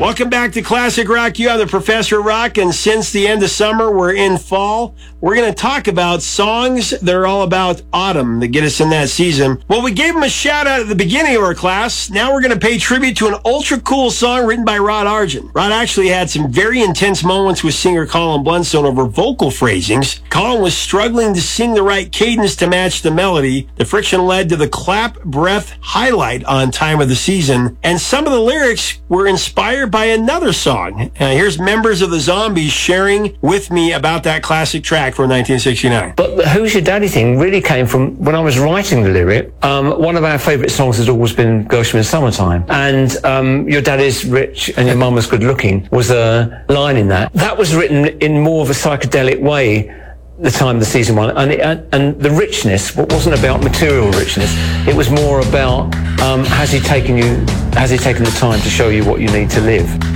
Welcome back to Classic Rock. You have the Professor Rock, and since the end of summer, we're in fall. We're going to talk about songs that are all about autumn that get us in that season. Well, we gave them a shout out at the beginning of our class. Now we're going to pay tribute to an ultra cool song written by Rod Argent. Rod actually had some very intense moments with singer Colin Blunstone over vocal phrasings. Colin was struggling to sing the right cadence to match the melody. The friction led to the clap breath highlight on Time of the Season, and some of the lyrics were inspired by another song. Here's members of the Zombies sharing with me about that classic track from 1969. But the Who's Your Daddy thing really came from when I was writing the lyric. One of our favourite songs has always been Gershwin's Summertime. And Your Daddy's Rich and Your Mama's Good Looking was a line in that. That was written in more of a psychedelic way, the Time of the Season one, and the richness wasn't about material richness. It was more about has he taken the time to show you what you need to live.